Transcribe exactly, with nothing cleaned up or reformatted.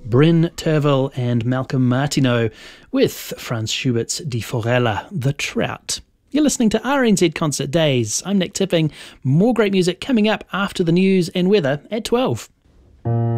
Bryn Tervel and Malcolm Martineau with Franz Schubert's Die Forelle, The Trout. You're listening to R N Z Concert Days. I'm Nick Tipping. More great music coming up after the news and weather at twelve.